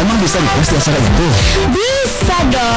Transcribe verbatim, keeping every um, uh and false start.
Emang bisa request di acara itu? Bisa dong.